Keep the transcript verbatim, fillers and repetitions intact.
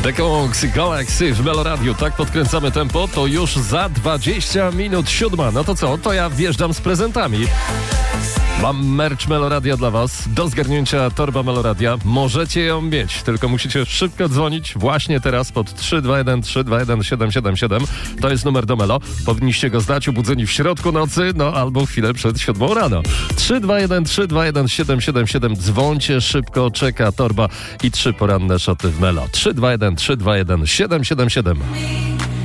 The Kong's Galaxy w Meloradiu. Tak podkręcamy tempo, to już za dwadzieścia minut siódma. No to co? To ja wjeżdżam z prezentami. Mam merch Meloradia dla was. Do zgarnięcia torba Meloradia. Możecie ją mieć, tylko musicie szybko dzwonić właśnie teraz pod trzy dwa jeden trzy dwa jeden siedem siedem siedem. To jest numer do Melo. Powinniście go zdać obudzeni w środku nocy, no albo chwilę przed siódmą rano. trzy dwa jeden trzy dwa jeden siedem siedem siedem. Dzwońcie szybko, czeka torba i trzy poranne szoty w Melo. trzy dwa jeden trzy dwa jeden siedem siedem siedem.